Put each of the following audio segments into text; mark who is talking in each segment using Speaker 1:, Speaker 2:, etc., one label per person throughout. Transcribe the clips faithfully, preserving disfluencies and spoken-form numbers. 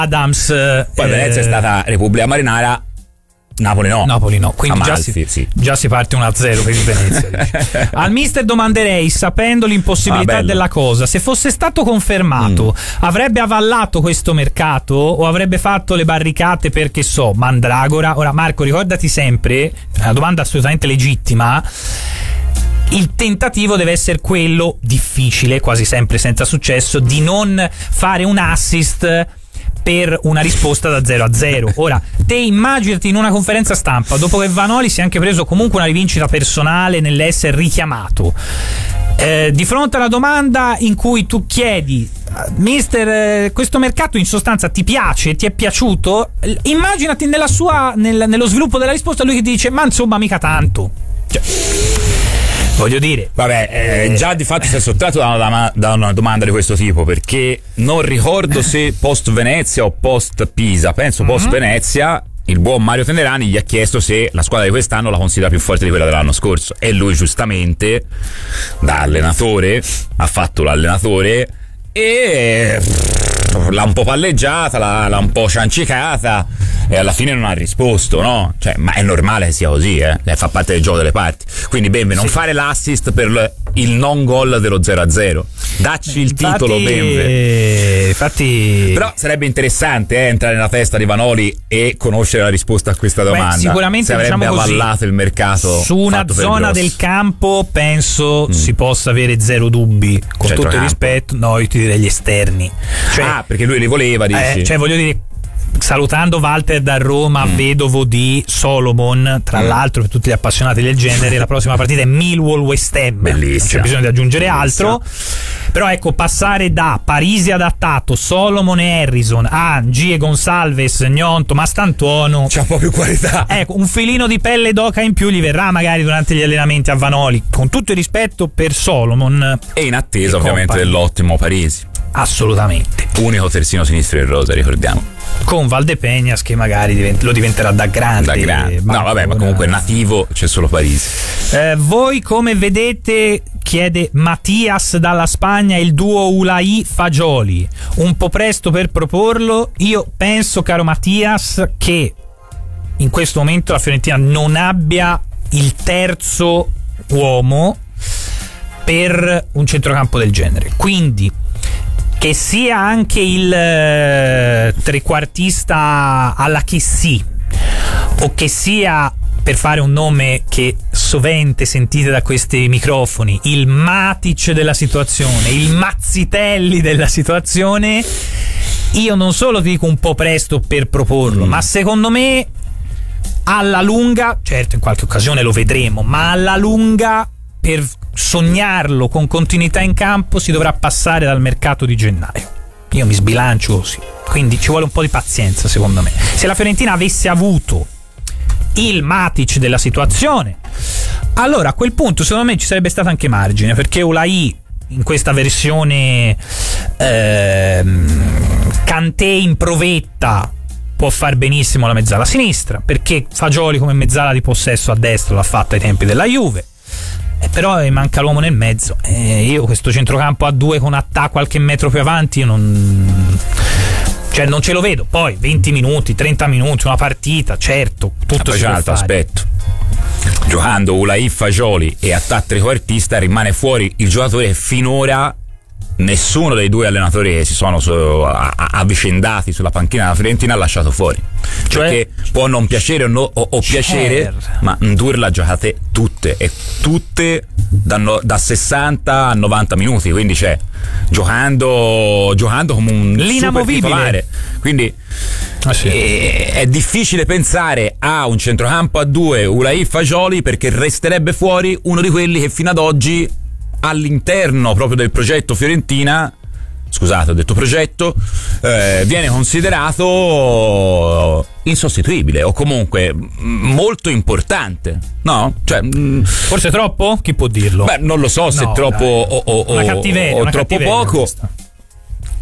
Speaker 1: Adams.
Speaker 2: Poi
Speaker 1: eh,
Speaker 2: Venezia è stata Repubblica Marinara, Napoli no.
Speaker 1: Napoli no, quindi già,
Speaker 2: Amalfi,
Speaker 1: si,
Speaker 2: sì.
Speaker 1: già si parte uno a zero per il Venezia. Al mister domanderei, sapendo l'impossibilità
Speaker 2: ah,
Speaker 1: della cosa, se fosse stato confermato, mm. avrebbe avallato questo mercato o avrebbe fatto le barricate per, che so, Mandragora? Ora Marco, ricordati sempre, è una domanda assolutamente legittima, il tentativo deve essere quello, difficile, quasi sempre senza successo, di non fare un assist per una risposta da zero a zero. Ora, te immaginati in una conferenza stampa, dopo che Vanoli si è anche preso comunque una rivincita personale nell'essere richiamato, eh, di fronte a una domanda in cui tu chiedi, mister, eh, questo mercato in sostanza ti piace, ti è piaciuto? Immaginati nella sua, nel, nello sviluppo della risposta lui che ti dice, ma insomma mica tanto. Cioè, voglio dire,
Speaker 2: vabbè, eh, già di fatto si è sottratto da una, da una domanda di questo tipo, perché non ricordo se post Venezia o post Pisa, penso post mm-hmm. Venezia, il buon Mario Tenerani gli ha chiesto se la squadra di quest'anno la considera più forte di quella dell'anno scorso, e lui giustamente da allenatore ha fatto l'allenatore e l'ha un po' palleggiata, l'ha, l'ha un po' ciancicata e alla fine non ha risposto, no? Cioè, ma è normale che sia così, eh? Fa parte del gioco delle parti. Quindi Benve, non sì. fare l'assist per il non gol dello zero a zero. Dacci il
Speaker 1: infatti,
Speaker 2: titolo, Benve.
Speaker 1: Infatti,
Speaker 2: però sarebbe interessante eh, entrare nella testa di Vanoli e conoscere la risposta a questa domanda.
Speaker 1: Beh, sicuramente,
Speaker 2: se avrebbe
Speaker 1: diciamo
Speaker 2: avallato
Speaker 1: così,
Speaker 2: il mercato
Speaker 1: su una zona del campo penso mm. si possa avere zero dubbi, con
Speaker 2: Centro
Speaker 1: tutto il
Speaker 2: campo.
Speaker 1: rispetto. No, io ti direi gli esterni, cioè,
Speaker 2: ah, perché lui li voleva, dici?
Speaker 1: Eh, cioè voglio dire, salutando Walter da Roma, mm. vedovo di Solomon, tra mm. l'altro, per tutti gli appassionati del genere, la prossima partita è Millwall West Ham,
Speaker 2: bellissima,
Speaker 1: non c'è bisogno di aggiungere
Speaker 2: bellissima.
Speaker 1: altro. Però ecco, passare da Parisi adattato, Solomon e Harrison a G e Gonsalves, Gnonto, Mastantuono,
Speaker 2: c'ha un po' più qualità.
Speaker 1: Ecco, un filino di pelle d'oca in più gli verrà magari durante gli allenamenti a Vanoli, con tutto il rispetto per Solomon
Speaker 2: e in attesa ovviamente compagni. dell'ottimo Parisi.
Speaker 1: Assolutamente.
Speaker 2: Unico terzino sinistro in rosa, ricordiamo.
Speaker 1: Con Valdepeñas che magari divent- lo diventerà da grande.
Speaker 2: Da grande. No, vabbè, ma comunque nativo c'è solo Parisi.
Speaker 1: Eh, voi come vedete, chiede Mattias dalla Spagna, il duo Ulai Fagioli? Un po' presto per proporlo. Io penso, caro Mattias, che in questo momento la Fiorentina non abbia il terzo uomo per un centrocampo del genere. Quindi che sia anche il eh, trequartista alla Chessy, o che sia, per fare un nome che sovente sentite da questi microfoni, il Matic della situazione, il Mazzitelli della situazione, io non solo ti dico un po' presto per proporlo, mm. ma secondo me alla lunga, certo in qualche occasione lo vedremo, ma alla lunga, per sognarlo con continuità in campo, si dovrà passare dal mercato di gennaio. Io mi sbilancio così, quindi ci vuole un po' di pazienza, secondo me. Se la Fiorentina avesse avuto il Matic della situazione, allora a quel punto secondo me ci sarebbe stato anche margine, perché Ulai in questa versione ehm, Kanté in provetta può far benissimo la mezzala sinistra, perché Fagioli come mezzala di possesso a destra l'ha fatta ai tempi della Juve. Eh, però manca l'uomo nel mezzo. Eh, io questo centrocampo a due con Attà qualche metro più avanti, io non, cioè non ce lo vedo. Poi venti minuti, trenta minuti, una partita, certo, tutto
Speaker 2: ah,
Speaker 1: si può
Speaker 2: altro
Speaker 1: fare.
Speaker 2: aspetto. Giocando Ulai Fagioli e Attà trequartista, rimane fuori il giocatore che finora nessuno dei due allenatori che si sono so, a, a, avvicendati sulla panchina della Fiorentina ha lasciato fuori. Cioè, perché può non piacere o, no, o, o piacere, ma Ndour l'ha giocate tutte, e tutte da, no, da sessanta a novanta minuti, quindi c'è giocando giocando come un
Speaker 1: l'inamovibile
Speaker 2: titolare. Quindi ah, sì. è, è difficile pensare a un centrocampo a due Ulai Fagioli, perché resterebbe fuori uno di quelli che fino ad oggi all'interno proprio del progetto Fiorentina, scusate ho detto progetto, eh, viene considerato insostituibile o comunque molto importante, no? Cioè,
Speaker 1: forse troppo? Chi può dirlo?
Speaker 2: Beh, non lo so se
Speaker 1: no,
Speaker 2: è troppo o, o,
Speaker 1: una cattiveria,
Speaker 2: o
Speaker 1: una
Speaker 2: troppo
Speaker 1: cattiveria
Speaker 2: poco.
Speaker 1: Questa.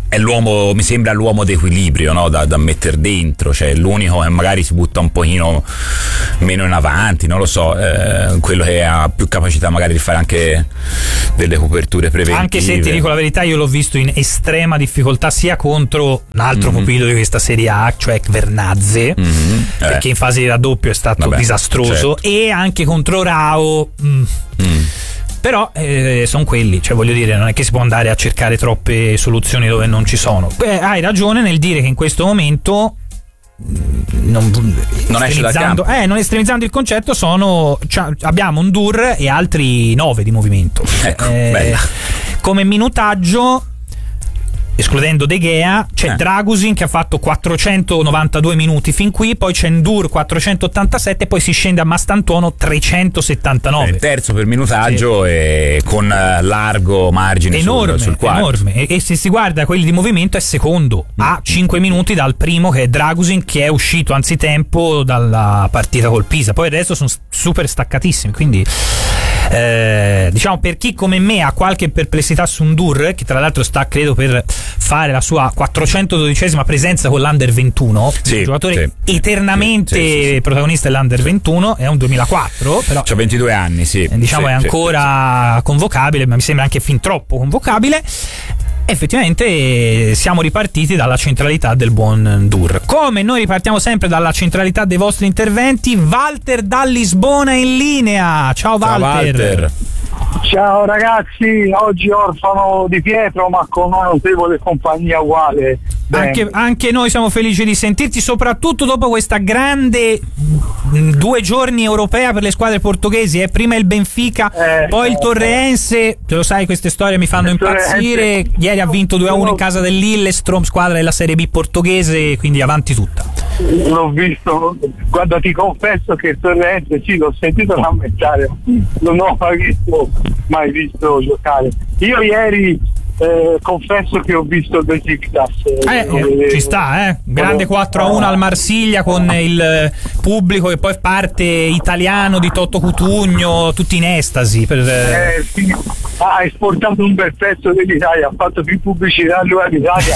Speaker 2: è l'uomo, mi sembra l'uomo d'equilibrio, no? da, da mettere dentro, cioè l'unico che magari si butta un pochino meno in avanti, non lo so, eh, quello che ha più capacità magari di fare anche delle coperture preventive.
Speaker 1: Anche se ti dico la verità, io l'ho visto in estrema difficoltà sia contro un altro mm-hmm. pupillo di questa Serie A, cioè Vernazze, mm-hmm. perché eh. in fase di raddoppio è stato Vabbè, disastroso, certo. e anche contro Rao. Mm. Mm. Però eh, sono quelli, cioè voglio dire, non è che si può andare a cercare troppe soluzioni dove non ci sono. Beh, hai ragione nel dire che in questo momento non,
Speaker 2: non esce dal campo.
Speaker 1: Eh, non estremizzando il concetto, sono cioè, abbiamo un Dur e altri nove di movimento.
Speaker 2: Ecco,
Speaker 1: eh,
Speaker 2: bella.
Speaker 1: Come minutaggio, escludendo De Gea, c'è
Speaker 2: eh.
Speaker 1: Dragusin che ha fatto quattrocentonovantadue minuti fin qui, poi c'è Ndur quattrocentottantasette, poi si scende a Mastantuono trecentosettantanove.
Speaker 2: Il terzo per minutaggio sì. e con largo margine
Speaker 1: enorme,
Speaker 2: sul, sul quarto.
Speaker 1: Enorme. E, e se si guarda quelli di movimento è secondo, mm. a cinque minuti dal primo che è Dragusin, che è uscito anzitempo dalla partita col Pisa. Poi adesso sono super staccatissimi, quindi eh, diciamo per chi come me ha qualche perplessità su Ndur, che tra l'altro sta credo per fare la sua quattrocentododicesima presenza con l'Under ventuno,
Speaker 2: sì,
Speaker 1: un giocatore
Speaker 2: sì,
Speaker 1: eternamente
Speaker 2: sì, sì, sì.
Speaker 1: protagonista dell'Under ventuno, è un duemilaquattro, però
Speaker 2: c'ha ventidue anni, sì,
Speaker 1: diciamo
Speaker 2: sì,
Speaker 1: è ancora sì. convocabile, ma mi sembra anche fin troppo convocabile. Effettivamente siamo ripartiti dalla centralità del buon Ndur. Come noi ripartiamo sempre dalla centralità dei vostri interventi, Walter da Lisbona in linea. Ciao Walter.
Speaker 2: Ciao, Walter.
Speaker 3: Ciao ragazzi, oggi orfano di Pietro ma con una notevole compagnia uguale.
Speaker 1: Anche, anche noi siamo felici di sentirti, soprattutto dopo questa grande due giorni europea per le squadre portoghesi. Eh? Prima il Benfica, eh, poi il Torreense. Te lo sai, queste storie mi fanno impazzire. Ieri ha vinto due a uno in casa del Lillestrøm, squadra della Serie B portoghese, quindi avanti tutta.
Speaker 3: L'ho visto, guarda, ti confesso che il Torreense sì, l'ho sentito lamentare, non ho mai visto, mai visto giocare. Io ieri Eh, confesso che ho visto il Besiktas
Speaker 1: eh, eh, ci sta, eh grande quattro a uno al Marsiglia con il pubblico che poi parte italiano di Toto Cutugno, tutti in estasi per...
Speaker 3: eh, sì. ah, ha esportato un bel pezzo dell'Italia, ha fatto più pubblicità lui all'Italia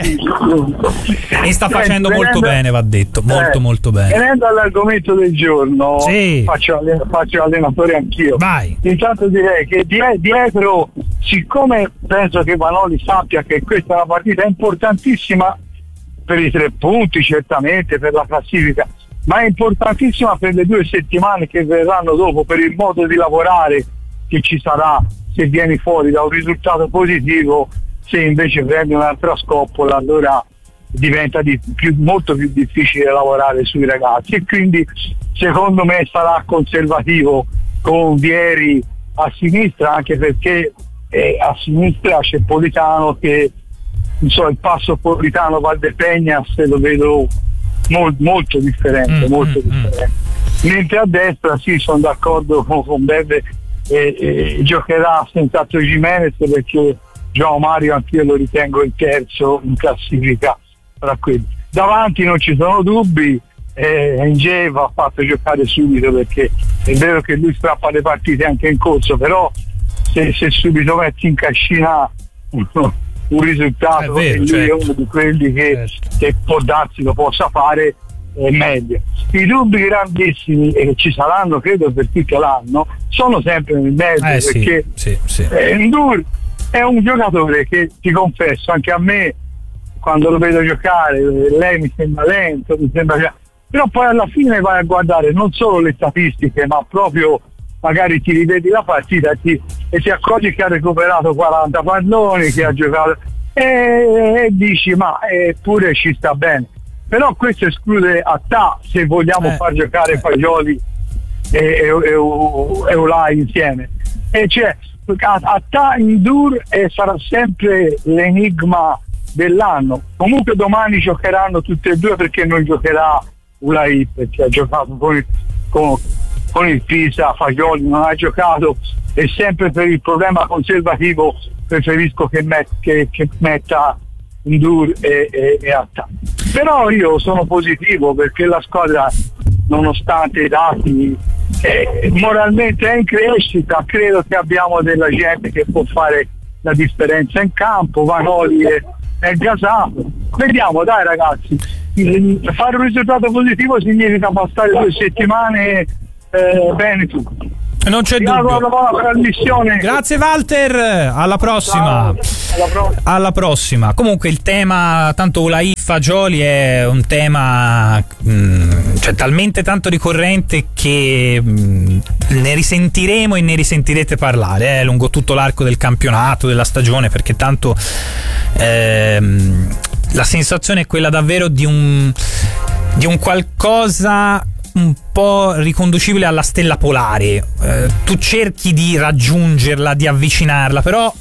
Speaker 1: e sta facendo eh, molto venendo, bene, va detto, molto eh, molto bene.
Speaker 3: Venendo all'argomento del giorno,
Speaker 1: sì.
Speaker 3: faccio, faccio allenatore anch'io.
Speaker 1: Vai.
Speaker 3: Intanto direi che dietro, siccome penso che Vanoli sappia che questa è una partita importantissima per i tre punti, certamente per la classifica, ma è importantissima per le due settimane che verranno dopo, per il modo di lavorare che ci sarà se vieni fuori da un risultato positivo. Se invece prendi un'altra scoppola, allora diventa di più, molto più difficile lavorare sui ragazzi, e quindi secondo me sarà conservativo con Vieri a sinistra, anche perché e a sinistra c'è Politano che non so, il passo Politano Valdepeñas lo vedo mol, molto differente, mm, molto mm, differente. Mm. Mentre a destra sì, sono d'accordo con, con Bebe, e, e, giocherà senza Jimenez, perché João Mario anch'io lo ritengo il terzo in classifica tra quelli. Davanti non ci sono dubbi, eh, Nge va fatto giocare subito, perché è vero che lui strappa le partite anche in corso, però Se, se subito metti in cascina un, un risultato,
Speaker 1: è vero,
Speaker 3: e lui
Speaker 1: certo.
Speaker 3: è uno di quelli che,
Speaker 1: certo.
Speaker 3: che può darsi, lo possa fare, è meglio. I dubbi grandissimi, e che ci saranno credo per tutti l'anno, sono sempre nel mezzo,
Speaker 1: eh,
Speaker 3: perché
Speaker 1: sì, sì, sì.
Speaker 3: Eh, Ndur è un giocatore che, ti confesso, anche a me quando lo vedo giocare, lei mi sembra lento, mi sembra, però poi alla fine vai a guardare non solo le statistiche, ma proprio magari ti rivedi la partita e ti, e ti accorgi che ha recuperato quaranta palloni, che ha giocato e, e dici ma eppure ci sta bene. Però questo esclude Attà, se vogliamo eh, far giocare eh. Fagioli e, e, e, e Olai insieme, e cioè Attà in Dur e sarà sempre l'enigma dell'anno. Comunque domani giocheranno tutti e due, perché non giocherà Olai perché ha giocato con il, con con il Pisa, Fagioli non ha giocato, e sempre per il problema conservativo preferisco che, met, che, che metta Ndur e, e, e Attà. Però io sono positivo, perché la squadra, nonostante i dati, eh, moralmente è in crescita. Credo che abbiamo della gente che può fare la differenza in campo. Vanoli è, è gasato. Vediamo, dai ragazzi, fare un risultato positivo significa passare due settimane eh, bene tutti.
Speaker 1: Non c'è dubbio. Grazie Walter, alla prossima.
Speaker 3: Alla prossima.
Speaker 1: Alla prossima. Comunque il tema, tanto Ulaì Fagioli è un tema mh, cioè talmente tanto ricorrente che mh, ne risentiremo e ne risentirete parlare eh, lungo tutto l'arco del campionato, della stagione, perché tanto ehm, la sensazione è quella davvero di un di un qualcosa un po' riconducibile alla stella polare. Eh, tu cerchi di raggiungerla, di avvicinarla, però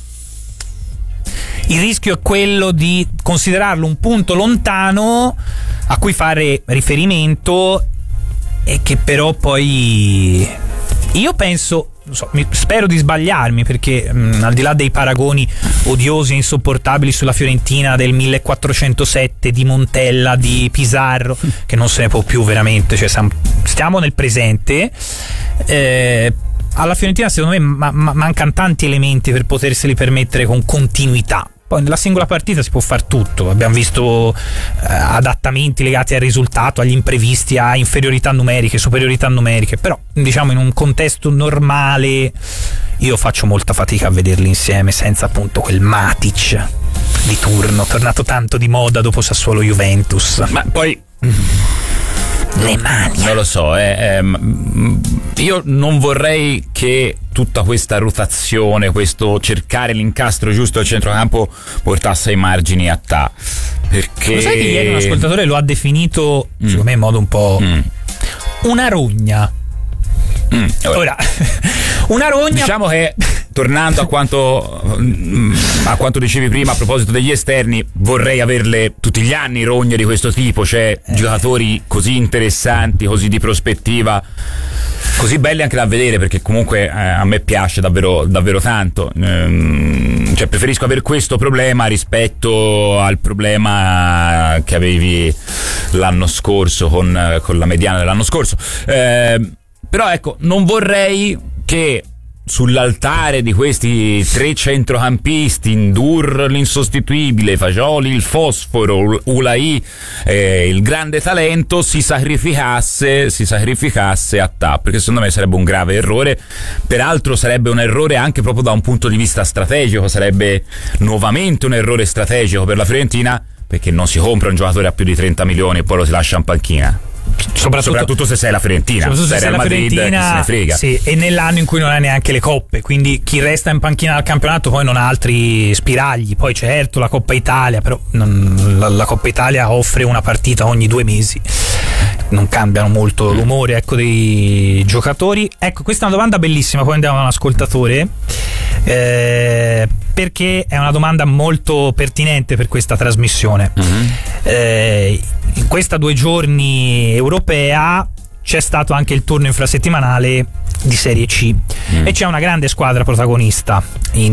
Speaker 1: il rischio è quello di considerarlo un punto lontano a cui fare riferimento e che però poi io penso, non so, spero di sbagliarmi, perché mh, al di là dei paragoni odiosi e insopportabili sulla Fiorentina del millequattrocentosette, di Montella, di Pizarro, che non se ne può più veramente, cioè stiamo nel presente, eh, alla Fiorentina secondo me ma- ma- mancano tanti elementi per poterseli permettere con continuità. Poi nella singola partita si può far tutto, abbiamo visto eh, adattamenti legati al risultato, agli imprevisti, a inferiorità numeriche, superiorità numeriche, però diciamo in un contesto normale io faccio molta fatica a vederli insieme senza appunto quel Matic di turno, tornato tanto di moda dopo Sassuolo Juventus.
Speaker 2: Ma poi
Speaker 1: le mani,
Speaker 2: non lo so, eh, eh, io non vorrei che tutta questa rotazione, questo cercare l'incastro giusto al centrocampo portasse ai margini a ta, perché
Speaker 1: lo sai che ieri un ascoltatore lo ha definito mm. secondo me in modo un po' mm. una rogna.
Speaker 2: Mm,
Speaker 1: ora una rogna,
Speaker 2: diciamo che tornando a quanto a quanto dicevi prima a proposito degli esterni, vorrei averle tutti gli anni rogne di questo tipo, cioè eh. giocatori così interessanti, così di prospettiva, così belli anche da vedere, perché comunque eh, a me piace davvero davvero tanto, ehm, cioè preferisco avere questo problema rispetto al problema che avevi l'anno scorso con, con la mediana dell'anno scorso. Eh, però ecco, non vorrei che sull'altare di questi tre centrocampisti, Ndur l'insostituibile, Fagioli il fosforo, Ulaì eh, il grande talento, si sacrificasse si sacrificasse a ta, perché secondo me sarebbe un grave errore. Peraltro sarebbe un errore anche proprio da un punto di vista strategico, sarebbe nuovamente un errore strategico per la Fiorentina, perché non si compra un giocatore a più di trenta milioni e poi lo si lascia in panchina. Soprattutto, soprattutto se sei la Fiorentina,
Speaker 1: soprattutto se sei
Speaker 2: Real
Speaker 1: la
Speaker 2: Madrid,
Speaker 1: Fiorentina,
Speaker 2: chi se ne frega.
Speaker 1: Sì, e nell'anno in cui non hai neanche le coppe, quindi chi resta in panchina al campionato poi non ha altri spiragli. Poi certo la Coppa Italia, però non, la, la Coppa Italia offre una partita ogni due mesi, non cambiano molto l'umore, ecco, dei giocatori. Ecco, questa è una domanda bellissima, poi andiamo a un ascoltatore, eh, perché è una domanda molto pertinente per questa trasmissione. Mm-hmm. Eh, in questa due giorni europea c'è stato anche il turno infrasettimanale di Serie C mm. e c'è una grande squadra protagonista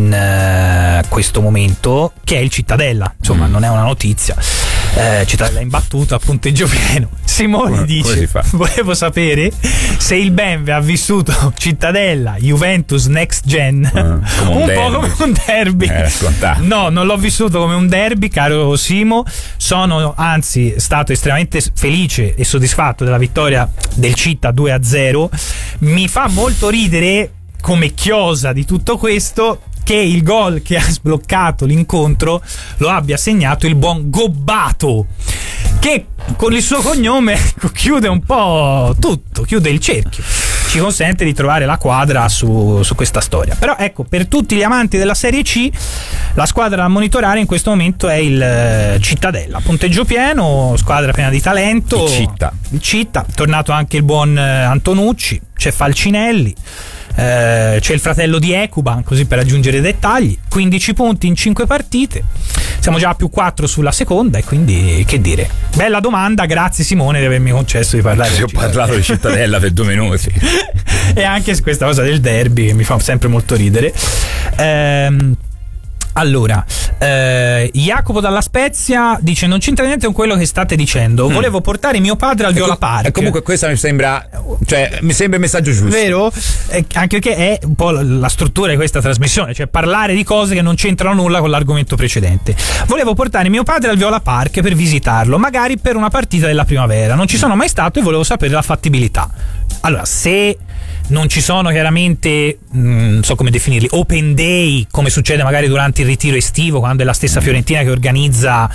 Speaker 1: in uh, questo momento, che è il Cittadella. Insomma, mm. non è una notizia. Eh, Cittadella in battuta a punteggio pieno. Simone come, dice: come volevo sapere se il Benve ha vissuto Cittadella Juventus Next Gen uh, un, un po' come un derby.
Speaker 2: Eh,
Speaker 1: no, non l'ho vissuto come un derby, caro Simo. Sono anzi stato estremamente felice e soddisfatto della vittoria del Città due a zero. Mi fa molto ridere, come chiosa di tutto questo, che il gol che ha sbloccato l'incontro lo abbia segnato il buon Gobbato, che con il suo cognome chiude un po' tutto, chiude il cerchio, ci consente di trovare la quadra su, su questa storia. Però ecco, per tutti gli amanti della Serie C, la squadra da monitorare in questo momento è il Cittadella, punteggio pieno, squadra piena di talento,
Speaker 2: il Città,
Speaker 1: il Città, tornato anche il buon Antonucci, c'è Falcinelli, Eh, c'è il fratello di Ekuban, così per aggiungere dettagli. Quindici punti in cinque partite, siamo già a più quattro sulla seconda, e quindi che dire. Bella domanda, grazie Simone di avermi concesso di parlare.
Speaker 2: Sì, ho parlato di Cittadella per due minuti
Speaker 1: e anche su questa cosa del derby mi fa sempre molto ridere. ehm Allora, Eh, Jacopo dalla Spezia dice: non c'entra niente con quello che state dicendo. Volevo portare mio padre al Viola Park.
Speaker 2: E comunque questa mi sembra, cioè mi sembra il messaggio giusto,
Speaker 1: vero? Eh, anche perché è un po' la struttura di questa trasmissione, cioè parlare di cose che non c'entrano nulla con l'argomento precedente. Volevo portare mio padre al Viola Park per visitarlo, magari per una partita della primavera. Non ci sono mai stato e volevo sapere la fattibilità. Allora, se non ci sono chiaramente, mh, non so come definirli, open day, come succede magari durante il ritiro estivo, quando è la stessa Fiorentina che organizza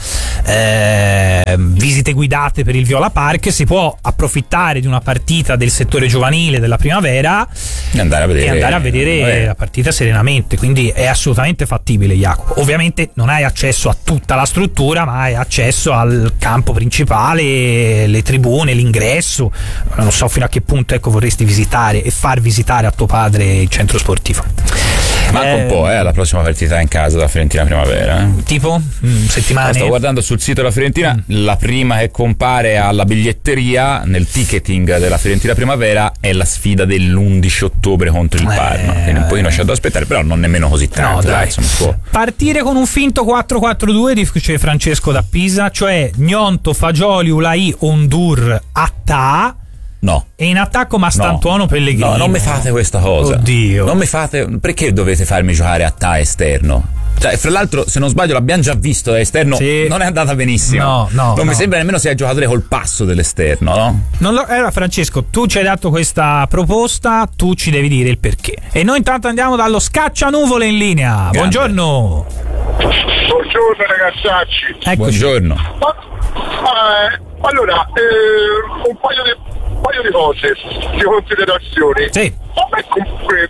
Speaker 1: eh, visite guidate per il Viola Park, si può approfittare di una partita del settore giovanile della primavera
Speaker 2: e andare a vedere,
Speaker 1: e andare a vedere
Speaker 2: eh.
Speaker 1: la partita serenamente, quindi è assolutamente fattibile, Jacopo. Ovviamente non hai accesso a tutta la struttura, ma hai accesso al campo principale, le tribune, l'ingresso. Non so fino a che punto, ecco, vorresti visitare e far visitare a tuo padre il centro sportivo.
Speaker 2: Manca eh, un po' eh, la prossima partita in casa della Fiorentina primavera, eh.
Speaker 1: Tipo? Mm, settimane?
Speaker 2: Sto guardando sul sito della Fiorentina, mm. la prima che compare alla biglietteria nel ticketing della Fiorentina primavera è la sfida dell'undici ottobre contro il Parma, eh, quindi un pochino c'è da aspettare, però non nemmeno così tanto.
Speaker 1: No, dai.
Speaker 2: Insomma, può.
Speaker 1: Partire con un finto quattro quattro due, dice Francesco da Pisa, cioè Gnonto, Fagioli, Ulai, Ondur, Attà.
Speaker 2: No.
Speaker 1: E in attacco Mastantuono,
Speaker 2: no.
Speaker 1: Pellegrino.
Speaker 2: No, non mi fate questa cosa.
Speaker 1: Oddio.
Speaker 2: Non mi fate. Perché dovete farmi giocare a ta esterno? Cioè, fra l'altro, se non sbaglio, l'abbiamo già visto da esterno. Sì. Non è andata benissimo.
Speaker 1: No, no.
Speaker 2: Non
Speaker 1: no.
Speaker 2: mi sembra nemmeno sia il giocatore col passo dell'esterno, no?
Speaker 1: Non lo, allora, Francesco, tu ci hai dato questa proposta, tu ci devi dire il perché. E noi intanto andiamo dallo Scaccianuvole in linea. Grande. Buongiorno.
Speaker 3: Buongiorno ragazzacci.
Speaker 1: Eccoci.
Speaker 2: Buongiorno.
Speaker 3: Ma, eh, allora, eh, un paio di un paio di cose, di considerazioni.
Speaker 1: Sì.
Speaker 3: Ma comunque,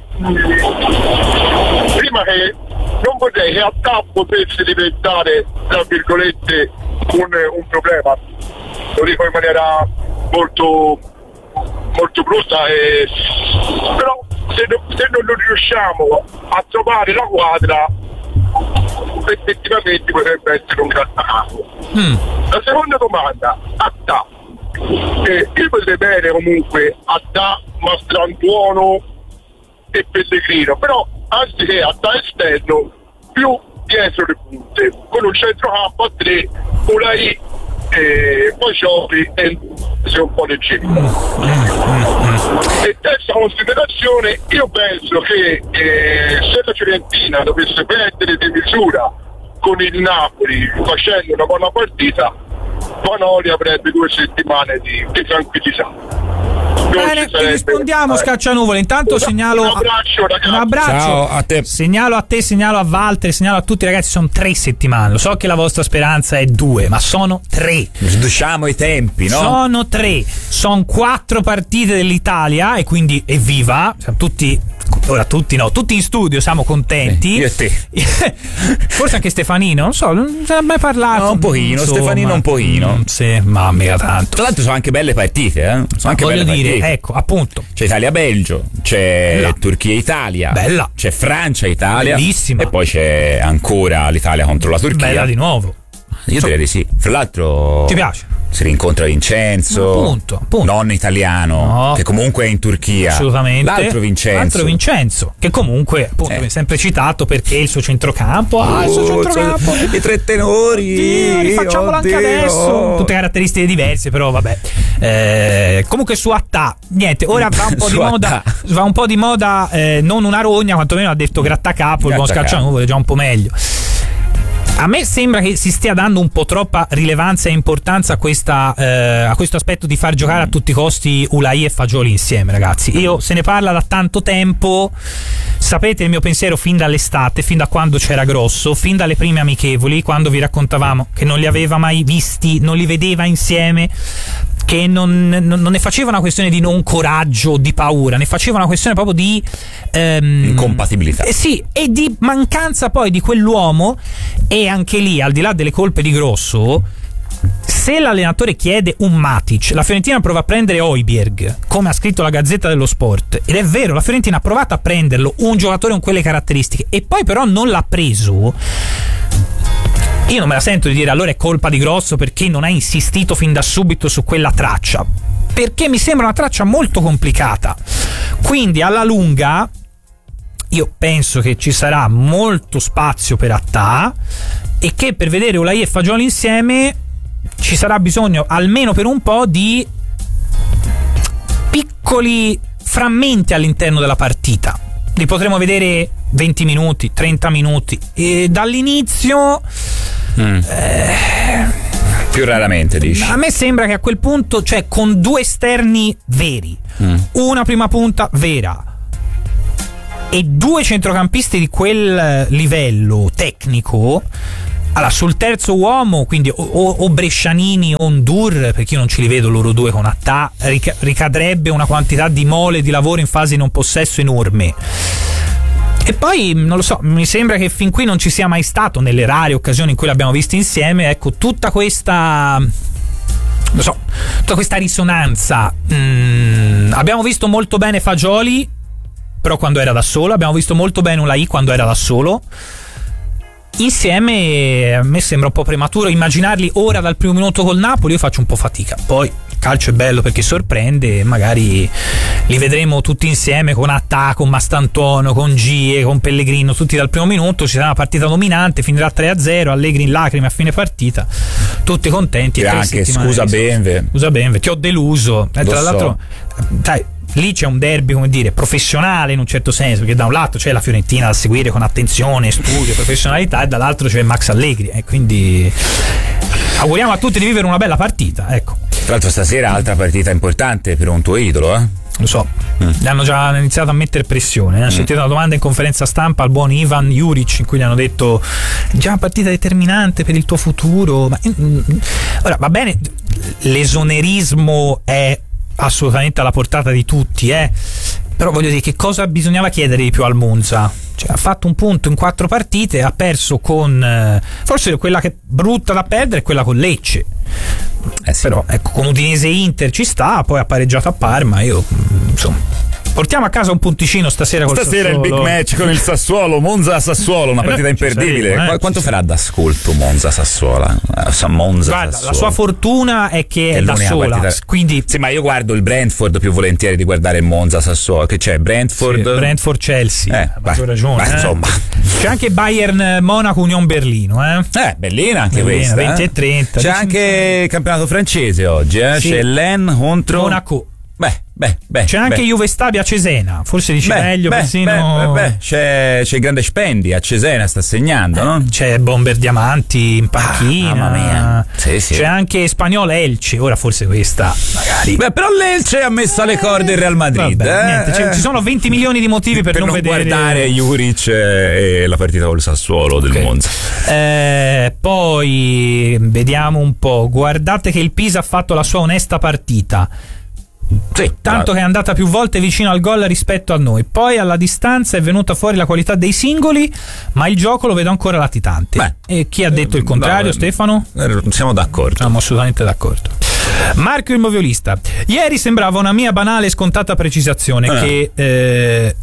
Speaker 3: mh, prima che non vorrei che a T A P potesse diventare, tra virgolette, un, un problema. Lo dico in maniera molto molto brutta, e, però se, no, se non riusciamo a trovare la quadra, effettivamente potrebbe essere un grattacapo. Mm. La seconda domanda, a T A P. Eh, io potrei bene comunque a da Mastrantuono e Pellegrino, però anziché a da esterno più dietro le punte, con un centrocampo a tre, Ulai, eh, poi Giovi e se un po' leggero. E terza considerazione, io penso che eh, se la Fiorentina dovesse perdere di misura con il Napoli facendo una buona partita, Vanoli avrebbe due settimane di, di tranquillità.
Speaker 1: Bene, ti rispondiamo, Scaccianuvole. Intanto segnalo
Speaker 3: un abbraccio, ragazzi.
Speaker 1: Un abbraccio.
Speaker 2: Ciao a te.
Speaker 1: Segnalo a te, segnalo a Walter, segnalo a tutti, ragazzi, sono tre settimane. Lo so che la vostra speranza è due, ma sono tre.
Speaker 2: Riduciamo i tempi, no?
Speaker 1: Sono tre. Sono quattro partite dell'Italia e quindi evviva. Siamo tutti Ora tutti no, tutti in studio siamo contenti.
Speaker 2: Eh, io e te.
Speaker 1: Forse anche Stefanino, non so, non se ne è mai parlato.
Speaker 2: No, un pochino, insomma. Stefanino un pochino.
Speaker 1: Mm, sì, mamma mia, tanto.
Speaker 2: Tra l'altro sono anche belle partite, eh? Sono anche
Speaker 1: Voglio
Speaker 2: belle
Speaker 1: dire,
Speaker 2: partite.
Speaker 1: ecco, appunto.
Speaker 2: C'è Italia-Belgio, c'è
Speaker 1: Bella.
Speaker 2: Turchia-Italia.
Speaker 1: Bella.
Speaker 2: C'è Francia-Italia.
Speaker 1: Bellissima.
Speaker 2: E poi c'è ancora l'Italia contro la Turchia.
Speaker 1: Bella di nuovo.
Speaker 2: Io direi di sì. Fra l'altro
Speaker 1: ti piace?
Speaker 2: Si rincontra Vincenzo,
Speaker 1: appunto, appunto.
Speaker 2: non italiano,
Speaker 1: no.
Speaker 2: che comunque è in Turchia.
Speaker 1: Assolutamente.
Speaker 2: L'altro Vincenzo.
Speaker 1: L'altro Vincenzo, che comunque appunto
Speaker 2: eh.
Speaker 1: è sempre citato perché il suo centrocampo. Ah, il suo centrocampo.
Speaker 2: I tre tenori.
Speaker 1: Oddio, rifacciamolo
Speaker 2: oddio.
Speaker 1: anche adesso. Tutte caratteristiche diverse, però vabbè. Eh, comunque su Attà, niente, ora va un po' di moda. Va un po' di moda, eh, non una rogna, quantomeno ha detto grattacapo, il buon Scaccianuvole, già un po' meglio. A me sembra che si stia dando un po' troppa rilevanza e importanza a, questa, eh, a questo aspetto di far giocare a tutti i costi Ulai e Fagioli insieme, ragazzi. Io se ne parla da tanto tempo, sapete il mio pensiero fin dall'estate, fin da quando c'era Grosso, fin dalle prime amichevoli, quando vi raccontavamo che non li aveva mai visti, non li vedeva insieme, che non, non, non ne faceva una questione di non coraggio, di paura, ne faceva una questione proprio di ehm,
Speaker 2: incompatibilità.
Speaker 1: Eh sì, e di mancanza poi di quell'uomo. E anche lì, al di là delle colpe di Grosso, se l'allenatore chiede un Matic, la Fiorentina prova a prendere Højbjerg, come ha scritto la Gazzetta dello Sport, ed è vero, la Fiorentina ha provato a prenderlo, un giocatore con quelle caratteristiche, e poi però non l'ha preso. Io non me la sento di dire allora è colpa di Grosso perché non ha insistito fin da subito su quella traccia, perché mi sembra una traccia molto complicata, quindi alla lunga io penso che ci sarà molto spazio per Attà e che per vedere Ulaì e Fagioli insieme ci sarà bisogno almeno per un po' di piccoli frammenti all'interno della partita. Li potremo vedere venti minuti, trenta minuti e dall'inizio
Speaker 2: mm.
Speaker 1: eh,
Speaker 2: più raramente, dici?
Speaker 1: A me sembra che a quel punto, cioè con due esterni veri, mm. una prima punta vera e due centrocampisti di quel livello tecnico, allora sul terzo uomo, quindi o, o Brescianini o Ndur, perché io non ce li vedo loro due con Attà, ric- ricadrebbe una quantità di mole di lavoro in fase di non possesso enorme. E poi, non lo so, mi sembra che fin qui non ci sia mai stato, nelle rare occasioni in cui l'abbiamo visto insieme, ecco, tutta questa... non so, tutta questa risonanza. Mm, abbiamo visto molto bene Fagioli, però quando era da solo, abbiamo visto molto bene Ulaì quando era da solo. Insieme a me sembra un po' prematuro immaginarli ora dal primo minuto col Napoli, io faccio un po' fatica. Poi il calcio è bello perché sorprende e magari li vedremo tutti insieme con Attà, con Mastantuono, con Gie, con Pellegrino, tutti dal primo minuto, ci sarà una partita dominante, finirà tre a zero, Allegri in lacrime a fine partita, tutti contenti.
Speaker 2: E anche scusa Benve,
Speaker 1: scusa Benve, ti ho deluso, eh, tra
Speaker 2: so.
Speaker 1: l'altro dai, lì c'è un derby, come dire, professionale in un certo senso, perché da un lato c'è la Fiorentina da seguire con attenzione, studio, professionalità, e dall'altro c'è Max Allegri, e quindi auguriamo a tutti di vivere una bella partita, ecco.
Speaker 2: Tra l'altro stasera altra partita importante per un tuo idolo, eh?
Speaker 1: Lo so, mm. gli hanno già iniziato a mettere pressione. Hanno mm. sentito una domanda in conferenza stampa al buon Ivan Juric in cui gli hanno detto: già una partita determinante per il tuo futuro. Ma, mm, ora va bene, l'esonerismo è assolutamente alla portata di tutti, eh. Però voglio dire, che cosa bisognava chiedere di più al Monza? Cioè, ha fatto un punto in quattro partite, ha perso con eh, forse quella che è brutta da perdere è quella con Lecce.
Speaker 2: Eh sì.
Speaker 1: Però ecco, con Udinese e Inter ci sta, poi ha pareggiato a Parma. Io insomma portiamo a casa un punticino stasera col
Speaker 2: stasera
Speaker 1: Sassuolo.
Speaker 2: Il big match con il Sassuolo, Monza-Sassuolo, una partita imperdibile.
Speaker 1: Saremo, eh,
Speaker 2: Quanto
Speaker 1: sì,
Speaker 2: farà
Speaker 1: sì.
Speaker 2: d'ascolto Monza-Sassuolo? Monza,
Speaker 1: Guarda,
Speaker 2: Sassuolo.
Speaker 1: la sua fortuna è che è, è da sola, partita. Quindi
Speaker 2: sì, ma io guardo il Brentford più volentieri di guardare il Monza-Sassuolo. Che c'è? Brentford?
Speaker 1: Sì, Brentford-Chelsea.
Speaker 2: Eh,
Speaker 1: ha tua ragione.
Speaker 2: Ma
Speaker 1: eh.
Speaker 2: insomma,
Speaker 1: c'è anche Bayern-Monaco-Union Berlino, eh?
Speaker 2: Eh, bellina anche
Speaker 1: bellina,
Speaker 2: questa.
Speaker 1: venti e trenta.
Speaker 2: C'è anche il campionato francese oggi, eh?
Speaker 1: Sì.
Speaker 2: C'è Lens contro
Speaker 1: Monaco.
Speaker 2: Beh, beh, beh.
Speaker 1: C'è anche
Speaker 2: beh.
Speaker 1: Juve Stabia a Cesena, forse dici
Speaker 2: beh,
Speaker 1: meglio
Speaker 2: beh,
Speaker 1: persino.
Speaker 2: Beh, beh, beh. C'è, c'è il grande Spendi a Cesena, sta segnando, eh, no?
Speaker 1: C'è Bomber Diamanti in panchina.
Speaker 2: Ah, mamma mia. Sì, sì.
Speaker 1: C'è anche Spagnol Elche, ora forse questa magari.
Speaker 2: Beh, però l'Elce ha messo alle corde il Real Madrid.
Speaker 1: Vabbè,
Speaker 2: eh?
Speaker 1: niente, cioè,
Speaker 2: eh.
Speaker 1: ci sono venti milioni di motivi per,
Speaker 2: per
Speaker 1: non,
Speaker 2: non
Speaker 1: vedere
Speaker 2: guardare Juric e la partita col Sassuolo okay. del Monza.
Speaker 1: Eh, poi vediamo un po'. Guardate che il Pisa ha fatto la sua onesta partita.
Speaker 2: Sì,
Speaker 1: tanto
Speaker 2: bravo.
Speaker 1: che è andata più volte vicino al gol rispetto a noi. Poi alla distanza è venuta fuori la qualità dei singoli, ma il gioco lo vedo ancora latitante. Beh, e chi ha detto il contrario,
Speaker 2: no,
Speaker 1: Stefano?
Speaker 2: Siamo d'accordo.
Speaker 1: Siamo assolutamente d'accordo. Marco il moviolista. Ieri sembrava una mia banale e scontata precisazione eh. che eh,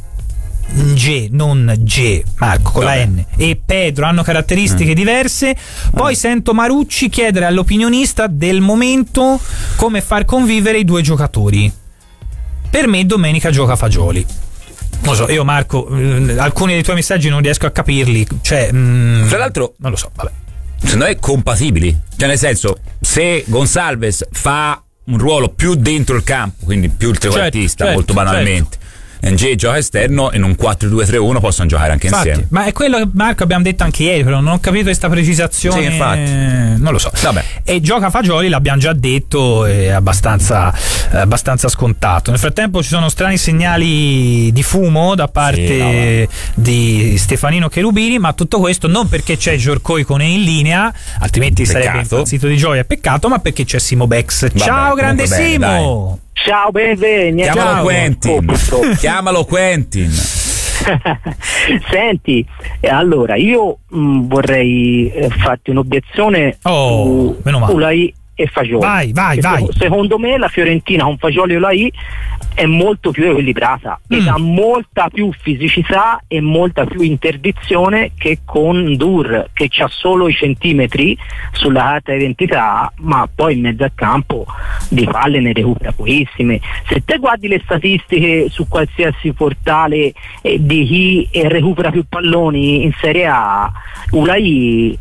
Speaker 1: G, non G, Marco con Vabbè. la N, e Pedro hanno caratteristiche mm. diverse. Poi mm. sento Marucci chiedere all'opinionista del momento come far convivere i due giocatori. Per me domenica gioca Fagioli. Non so, io Marco, eh, alcuni dei tuoi messaggi non riesco a capirli. Cioè, mm,
Speaker 2: tra l'altro,
Speaker 1: non lo so, vabbè.
Speaker 2: Secondo me compatibili. Cioè, nel senso, se Gonçalves fa un ruolo più dentro il campo, quindi più il trequartista, certo, molto certo, banalmente. Certo. N G gioca esterno, in un quattro due tre uno possono giocare anche infatti, insieme. Ma
Speaker 1: è quello che Marco abbiamo detto anche ieri, però non ho capito questa precisazione.
Speaker 2: Sì, infatti.
Speaker 1: Non lo so.
Speaker 2: Vabbè.
Speaker 1: E gioca Fagioli, l'abbiamo già detto, è abbastanza, abbastanza scontato. Nel frattempo ci sono strani segnali di fumo da parte sì, di Stefanino Cherubini, ma tutto questo non perché c'è Giorcoi con in linea, altrimenti peccato. Sarebbe impazzito di gioia, peccato, ma perché c'è Simo Bex. Vabbè, ciao grande bene, Simo!
Speaker 3: Dai. Ciao, benvenuti.
Speaker 2: Chiamalo
Speaker 3: ciao.
Speaker 2: Quentin. Chiamalo Quentin.
Speaker 3: Senti, allora io mh, vorrei eh, farti un'obiezione
Speaker 1: oh,
Speaker 3: su Ulaì e Fagioli.
Speaker 1: Vai, vai,
Speaker 3: che
Speaker 1: vai.
Speaker 3: Secondo me la Fiorentina con Fagioli e Ulaì è molto più equilibrata mm. ed ha molta più fisicità e molta più interdizione che con Dur, che ha solo i centimetri sulla carta d'identità, ma poi in mezzo al campo
Speaker 4: di palle ne recupera pochissime. Se te guardi le statistiche su qualsiasi portale eh, di chi eh, recupera più palloni in Serie A, Ulai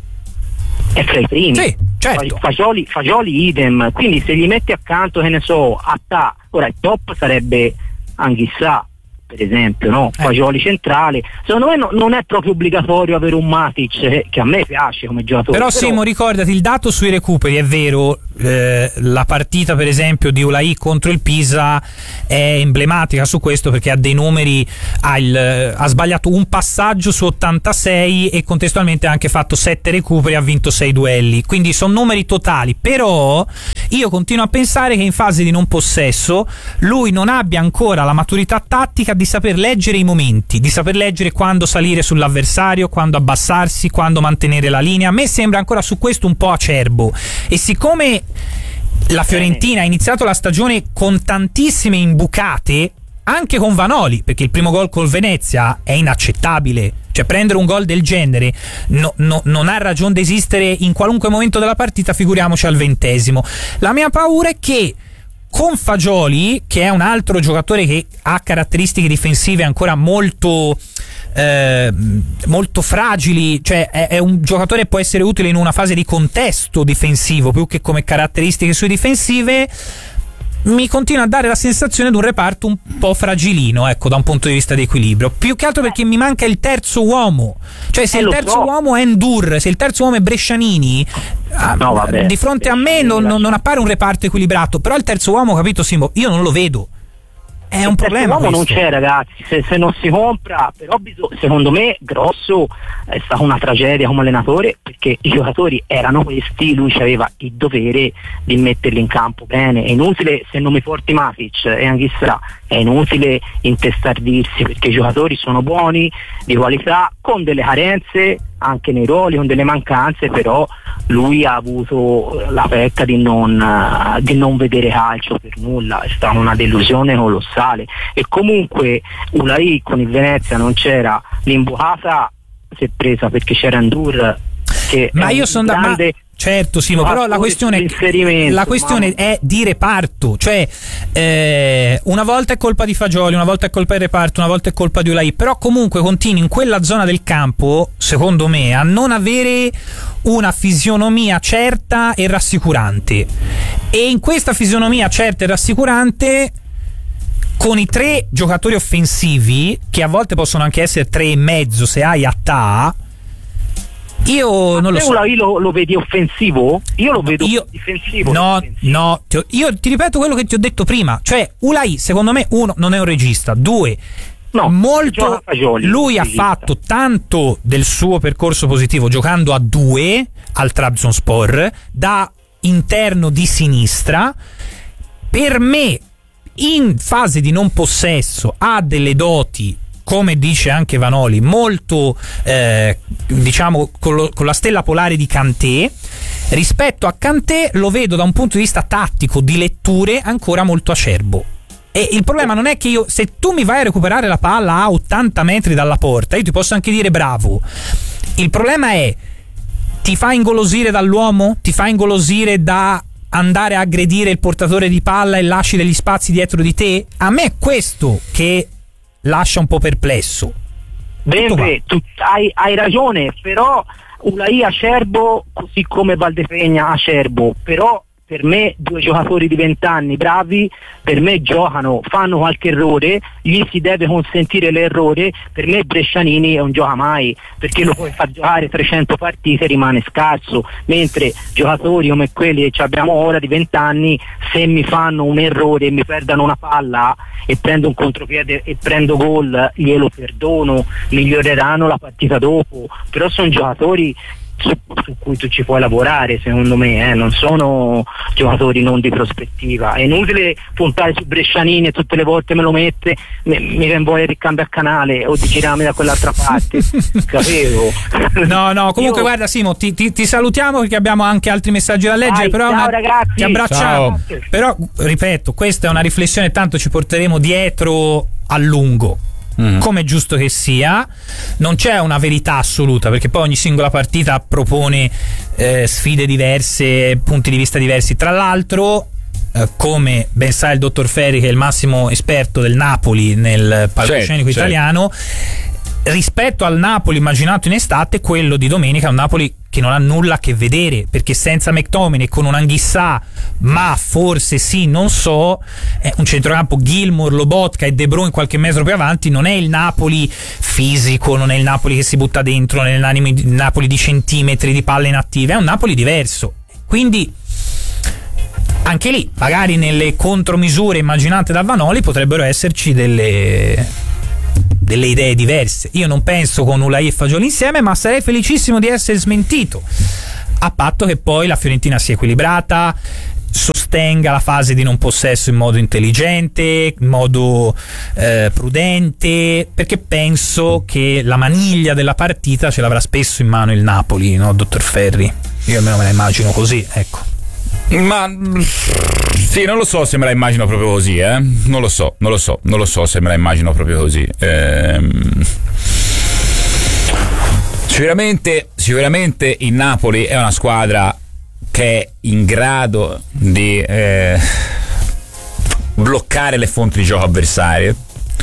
Speaker 4: è fra i primi.
Speaker 1: Sì, certo.
Speaker 4: Fagioli, Fagioli idem, quindi se gli metti accanto, che ne so, Attà, ora il top sarebbe Anghissà, per esempio, no?
Speaker 1: Eh.
Speaker 4: Fagioli centrale. Secondo me no, non è proprio obbligatorio avere un Matic, eh, che a me piace come giocatore.
Speaker 1: Però,
Speaker 4: però
Speaker 1: Simo, ricordati il dato sui recuperi, è vero, eh, la partita per esempio di Ulai contro il Pisa è emblematica su questo, perché ha dei numeri, ha, il, ha sbagliato un passaggio su ottantasei e contestualmente ha anche fatto sette recuperi, ha vinto sei duelli, quindi sono numeri totali. Però io continuo a pensare che in fase di non possesso lui non abbia ancora la maturità tattica di saper leggere i momenti, di saper leggere quando salire sull'avversario, quando abbassarsi, quando mantenere la linea. A me sembra ancora su questo un po' acerbo, e siccome la Fiorentina ha iniziato la stagione con tantissime imbucate, anche con Vanoli, perché il primo gol col Venezia è inaccettabile, cioè prendere un gol del genere no, no, non ha ragione di esistere in qualunque momento della partita, figuriamoci al ventesimo. La mia paura è che con Fagioli, che è un altro giocatore che ha caratteristiche difensive ancora molto eh, molto fragili, cioè è, è un giocatore che può essere utile in una fase di contesto difensivo più che come caratteristiche sue difensive, mi continua a dare la sensazione di un reparto un po' fragilino, ecco, da un punto di vista di equilibrio, più che altro perché mi manca il terzo uomo, cioè se
Speaker 4: eh,
Speaker 1: il terzo
Speaker 4: so.
Speaker 1: uomo è Ndur, se il terzo uomo è Brescianini,
Speaker 4: no, vabbè,
Speaker 1: di fronte a me non, non, non appare un reparto equilibrato. Però il terzo uomo, capito Simo, io non lo vedo. È un problema.
Speaker 4: L'uomo non
Speaker 1: questo.
Speaker 4: c'è, ragazzi, se, se non si compra, però bisog- secondo me Grosso è stata una tragedia come allenatore, perché i giocatori erano questi, lui aveva il dovere di metterli in campo bene. È inutile, se non mi porti Matic e Anghissà, è inutile intestardirsi, perché i giocatori sono buoni, di qualità, con delle carenze anche nei ruoli, con delle mancanze, però lui ha avuto la pecca di non, uh, di non vedere calcio per nulla, è stata una delusione colossale. E comunque Ulai con il Venezia non c'era, l'imbucata si è presa perché c'era Ndur, che
Speaker 1: ma io sono da ma, certo Simo, però la questione, la questione ma... è di reparto, cioè eh, una volta è colpa di Fagioli, una volta è colpa del reparto, una volta è colpa di Ulai, però comunque continui in quella zona del campo, secondo me, a non avere una fisionomia certa e rassicurante, e in questa fisionomia certa e rassicurante, con i tre giocatori offensivi, che a volte possono anche essere tre e mezzo se hai Attà, io non lo so.
Speaker 4: Io lo, lo vedi offensivo? Io lo vedo
Speaker 1: io,
Speaker 4: difensivo.
Speaker 1: No,
Speaker 4: difensivo.
Speaker 1: no, ti, io ti ripeto quello che ti ho detto prima, cioè Ulai secondo me, uno, non è un regista, due, no, molto Fagioli, lui ha fatto tanto del suo percorso positivo giocando a due al Trabzonspor da interno di sinistra. Per me in fase di non possesso ha delle doti, come dice anche Vanoli, molto eh, diciamo con, lo, con la stella polare di Kanté. Rispetto a Kanté lo vedo da un punto di vista tattico, di letture, ancora molto acerbo. E il problema non è che io, se tu mi vai a recuperare la palla a ottanta metri dalla porta, io ti posso anche dire bravo. Il problema è, ti fa ingolosire dall'uomo? Ti fa ingolosire da andare a aggredire il portatore di palla e lasci degli spazi dietro di te? A me è questo che lascia un po' perplesso.
Speaker 4: Bene, tu hai, hai ragione, però Ulai acerbo, così come Valdepegna acerbo, però per me due giocatori di vent'anni bravi, per me giocano, fanno qualche errore, gli si deve consentire l'errore. Per me Brescianini non gioca mai, perché lo puoi far giocare trecento partite e rimane scarso, mentre giocatori come quelli che abbiamo ora di vent'anni, se mi fanno un errore e mi perdano una palla e prendo un contropiede e prendo gol, glielo perdono, miglioreranno la partita dopo, però sono giocatori Su, su cui tu ci puoi lavorare, secondo me, eh? Non sono giocatori non di prospettiva. È inutile puntare su Brescianini e tutte le volte me lo mette, mi, mi viene voglia di cambiare canale o di girarmi da quell'altra parte. Capivo?
Speaker 1: No, no, comunque
Speaker 4: Io...
Speaker 1: guarda Simo, ti, ti, ti salutiamo perché abbiamo anche altri messaggi da leggere.
Speaker 4: Dai,
Speaker 1: però
Speaker 4: ciao
Speaker 1: una...
Speaker 4: ragazzi,
Speaker 1: ti abbracciamo.
Speaker 4: Ciao.
Speaker 1: Però ripeto, questa è una riflessione, tanto ci porteremo dietro a lungo. Mm. Come è giusto che sia, non c'è una verità assoluta, perché poi ogni singola partita propone eh, sfide diverse, punti di vista diversi. Tra l'altro eh, come ben sa il dottor Ferri, che è il massimo esperto del Napoli nel palcoscenico
Speaker 2: certo,
Speaker 1: italiano, certo. rispetto al Napoli immaginato in estate, quello di domenica è un Napoli che non ha nulla a che vedere, perché senza McTominay, con un Anghissà, ma forse sì, non so, è un centrocampo Gilmour, Lobotka e De Bruyne qualche metro più avanti, non è il Napoli fisico, non è il Napoli che si butta dentro, non è il Napoli di centimetri di palle inattive, è un Napoli diverso. Quindi anche lì, magari nelle contromisure immaginate da Vanoli potrebbero esserci delle delle idee diverse. Io non penso con Ulai e Fagioli insieme, ma sarei felicissimo di essere smentito, a patto che poi la Fiorentina sia equilibrata, sostenga la fase di non possesso in modo intelligente, in modo eh, prudente, perché penso che la maniglia della partita ce l'avrà spesso in mano il Napoli, no, dottor Ferri? Io almeno me la immagino così, ecco.
Speaker 2: Ma sì, non lo so se me la immagino proprio così, eh. Non lo so, non lo so, non lo so se me la immagino proprio così. Ehm... Sicuramente, sicuramente il Napoli è una squadra che è in grado di eh, bloccare le fonti di gioco avversarie.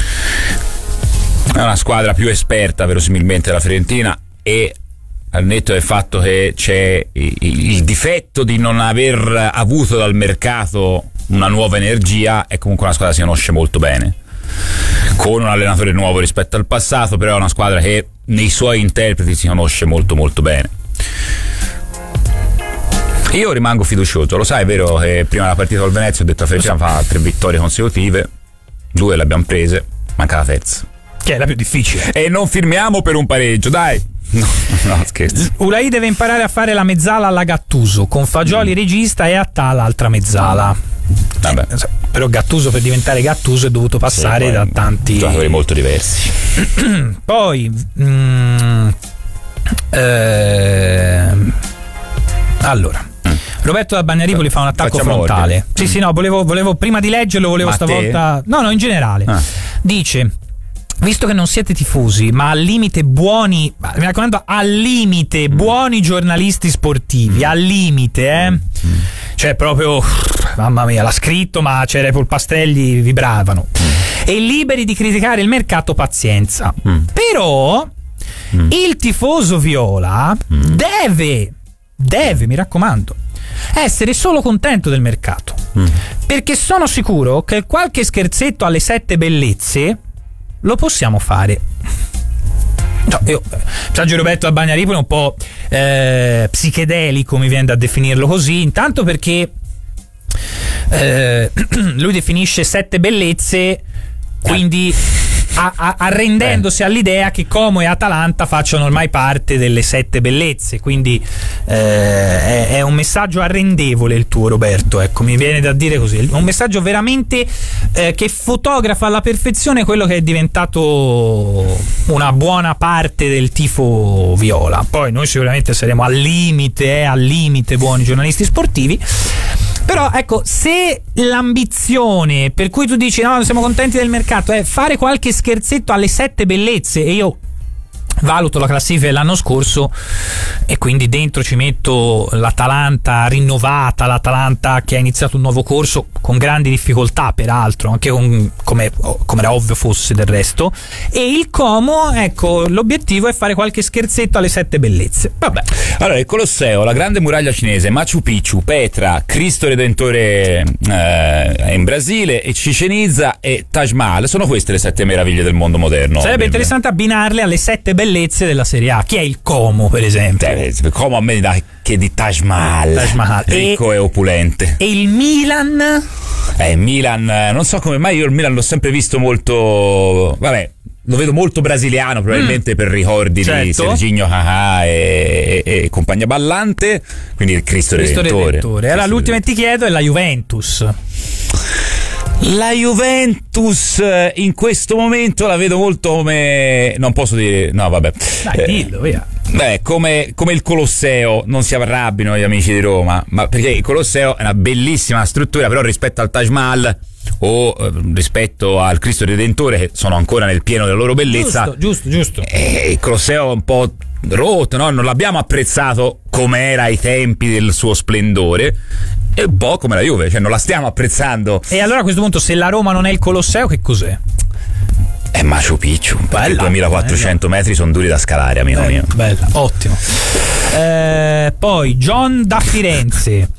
Speaker 2: È una squadra più esperta verosimilmente della Fiorentina, e al netto del fatto che c'è il difetto di non aver avuto dal mercato una nuova energia, è comunque una squadra che si conosce molto bene, con un allenatore nuovo rispetto al passato, però è una squadra che nei suoi interpreti si conosce molto molto bene. Io rimango fiducioso, lo sai, è vero che prima della partita col Venezia ho detto la Fiorentina fa tre vittorie consecutive, due le abbiamo prese, manca la terza,
Speaker 1: che è la più difficile,
Speaker 2: e non firmiamo per un pareggio, dai. No, no, scherzo.
Speaker 1: Ulai deve imparare a fare la mezzala alla Gattuso, con Fagioli mm. regista e Attà l'altra mezzala.
Speaker 2: Vabbè.
Speaker 1: Eh, però Gattuso, per diventare Gattuso, è dovuto passare sì, da tanti
Speaker 2: giocatori molto diversi.
Speaker 1: Poi mm, eh, allora mm. Roberto da Bagnaripoli fa un attacco
Speaker 2: Facciamo
Speaker 1: frontale.
Speaker 2: ordine.
Speaker 1: Sì, sì, no, volevo, volevo prima di leggerlo, volevo
Speaker 2: Ma
Speaker 1: stavolta.
Speaker 2: te?
Speaker 1: No, no, in generale. Ah. Dice: visto che non siete tifosi, ma al limite buoni, mi raccomando, al limite buoni giornalisti sportivi, al limite, eh? Mm. Cioè proprio, mamma mia, l'ha scritto, ma c'era Polpastrelli, vibravano. Mm. E liberi di criticare il mercato, pazienza. Mm. Però mm. il tifoso viola mm. deve, deve, mi raccomando, essere solo contento del mercato. Mm. Perché sono sicuro che qualche scherzetto alle sette bellezze lo possiamo fare. No, io, Sergio Roberto da Bagnaripoli è un po' eh, psichedelico, mi viene da definirlo così, intanto perché eh, lui definisce sette bellezze, quindi a, a, arrendendosi eh. all'idea che Como e Atalanta facciano ormai parte delle sette bellezze, quindi eh, è, è un messaggio arrendevole il tuo, Roberto, ecco, mi viene da dire così, un messaggio veramente eh, che fotografa alla perfezione quello che è diventato una buona parte del tifo viola. Poi noi sicuramente saremo al limite, eh, al limite buoni giornalisti sportivi. Però ecco, se l'ambizione per cui tu dici no, siamo contenti del mercato è fare qualche scherzetto alle sette bellezze, e io valuto la classifica dell'anno scorso e quindi dentro ci metto l'Atalanta rinnovata, l'Atalanta che ha iniziato un nuovo corso con grandi difficoltà peraltro, anche con, come, come era ovvio fosse del resto, e il Como, ecco, l'obiettivo è fare qualche scherzetto alle sette bellezze. Vabbè.
Speaker 2: Allora, il Colosseo, la grande muraglia cinese, Machu Picchu, Petra, Cristo Redentore eh, in Brasile, e Chichén Itzá e Taj Mahal, sono queste le sette meraviglie del mondo moderno.
Speaker 1: Sarebbe interessante abbinarle alle sette bellezze della Serie A. Chi è il Como, per esempio?
Speaker 2: Eh, Como a me dà che di Taj Mahal,
Speaker 1: Taj Mahal.
Speaker 2: ricco e, e opulente.
Speaker 1: E il Milan?
Speaker 2: Eh, Milan, non so come mai io il Milan l'ho sempre visto molto, vabbè, lo vedo molto brasiliano, probabilmente mm. per ricordi certo. di Serginho Haha e, e, e compagnia ballante, quindi il Cristo,
Speaker 1: Cristo
Speaker 2: Redentore.
Speaker 1: Redentore. Allora, l'ultima che ti chiedo è la Juventus.
Speaker 2: La Juventus in questo momento la vedo molto come, non posso dire, no vabbè,
Speaker 1: dai, dillo, via.
Speaker 2: Beh, come, come il Colosseo, non si arrabbino gli amici di Roma, ma perché il Colosseo è una bellissima struttura, però rispetto al Taj Mahal o eh, rispetto al Cristo Redentore, che sono ancora nel pieno della loro bellezza,
Speaker 1: giusto, giusto, giusto.
Speaker 2: Eh, il Colosseo è un po' rotto, no? Non l'abbiamo apprezzato come era ai tempi del suo splendore. E un po' come la Juve, cioè non la stiamo apprezzando.
Speaker 1: E allora a questo punto, se la Roma non è il Colosseo, che cos'è?
Speaker 2: È Machu Picchu, perché duemilaquattrocento metri sono duri da scalare, amico
Speaker 1: bella,
Speaker 2: mio.
Speaker 1: Bella, ottimo. Eh, poi John da Firenze.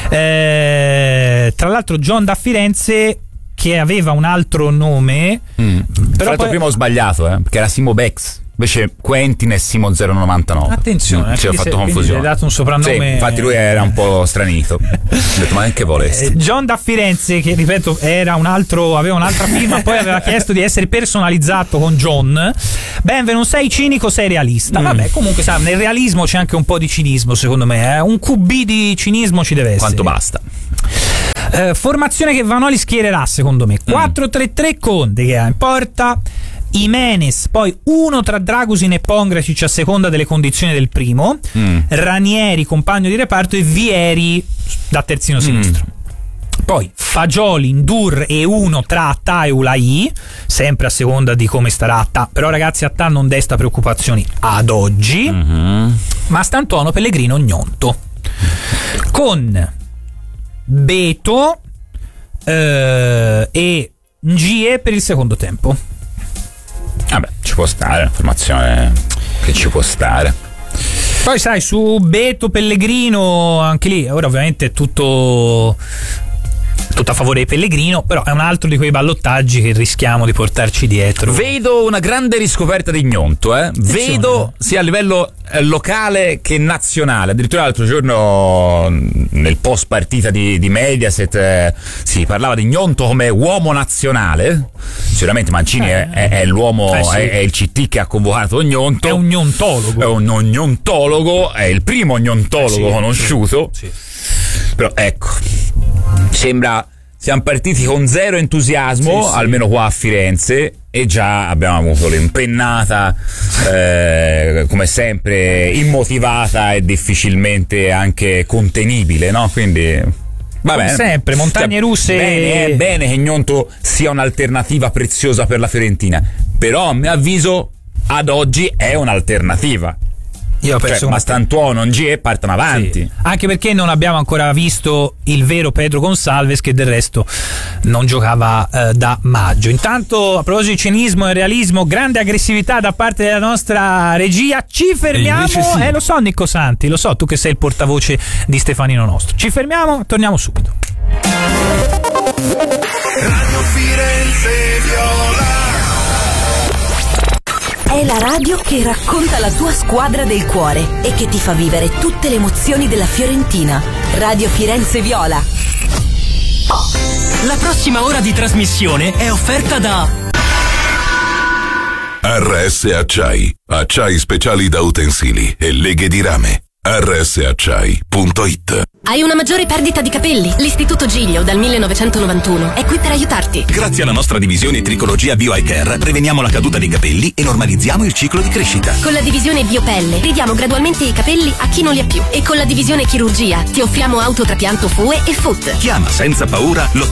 Speaker 1: Eh, tra l'altro John da Firenze, che aveva un altro nome,
Speaker 2: mm. però poi... prima ho sbagliato, eh, perché era Simo Bex. Invece Quentin è Simo zero novantanove.
Speaker 1: Attenzione,
Speaker 2: ci ho fatto
Speaker 1: se,
Speaker 2: confusione.
Speaker 1: Hai dato un soprannome.
Speaker 2: Sì, infatti lui era un po' stranito. Ho detto, ma che volesti?
Speaker 1: Eh, John da Firenze, che ripeto era un altro, aveva un'altra firma, poi aveva chiesto di essere personalizzato con John. Benvenuto, non sei cinico, sei realista. Mm. Vabbè, comunque sa, nel realismo c'è anche un po' di cinismo, secondo me. Eh? Un Q B di cinismo ci deve essere.
Speaker 2: Quanto basta?
Speaker 1: Eh, formazione che Vanoli schiererà, secondo me. quattro tre tre con De Gea in porta, Jimenez, poi uno tra Dragusin e Pongracic a seconda delle condizioni del primo, mm. Ranieri compagno di reparto e Vieri da terzino sinistro. Mm. Poi Fagioli, Ndur e uno tra Attà e Ulai, sempre a seconda di come starà Attà. Però ragazzi, Attà non desta preoccupazioni ad oggi. Mm-hmm. Mastantuono, Pellegrino, Gnonto. Con Beto eh, e Ngie per il secondo tempo.
Speaker 2: Vabbè, ci può stare, formazione che ci può stare.
Speaker 1: Poi sai, su Beto, Pellegrino, anche lì ora ovviamente è tutto tutto a favore di Pellegrino, però è un altro di quei ballottaggi che rischiamo di portarci dietro.
Speaker 2: Vedo una grande riscoperta di Gnonto, eh. Vedo sia a livello eh, locale che nazionale. Addirittura l'altro giorno nel post partita di, di Mediaset eh, si parlava di Gnonto come uomo nazionale. Sicuramente Mancini eh, è, è l'uomo, eh sì. è, è il C T che ha convocato Gnonto.
Speaker 1: È un gnontologo.
Speaker 2: È un gnontologo, è il primo gnontologo eh sì, conosciuto. Sì, sì. Però ecco, sembra siamo partiti con zero entusiasmo, sì, sì. almeno qua a Firenze, e già abbiamo avuto l'impennata, eh, come sempre immotivata e difficilmente anche contenibile, no? Quindi va bene.
Speaker 1: Sempre montagne russe.
Speaker 2: Bene, è bene che Gnonto sia un'alternativa preziosa per la Fiorentina, però a mio avviso ad oggi è un'alternativa. Io penso cioè, Mastantuono, Ngie partono avanti.
Speaker 1: Sì. Anche perché non abbiamo ancora visto il vero Pedro Gonçalves, che del resto non giocava eh, da maggio. Intanto, a proposito di cinismo e realismo, grande aggressività da parte della nostra regia. Ci fermiamo. Sì. Eh, lo so, Nicco Santi, lo so, tu che sei il portavoce di Stefanino Nostro. Ci fermiamo, torniamo subito.
Speaker 5: Radio Firenze Viola.
Speaker 6: È la radio che racconta la tua squadra del cuore e che ti fa vivere tutte le emozioni della Fiorentina. Radio Firenze Viola.
Speaker 7: La prossima ora di trasmissione è offerta da
Speaker 5: R S Acciai, acciai speciali da utensili e leghe di rame. R S acciai punto it.
Speaker 8: Hai una maggiore perdita di capelli? L'Istituto Giglio dal millenovecentonovantuno è qui per aiutarti.
Speaker 9: Grazie alla nostra divisione Tricologia Bio Eye Care preveniamo la caduta dei capelli e normalizziamo il ciclo di crescita.
Speaker 8: Con la divisione Biopelle ridiamo gradualmente i capelli a chi non li ha più, e con la divisione Chirurgia ti offriamo autotrapianto F U E e F U T.
Speaker 9: Chiama senza paura l'otto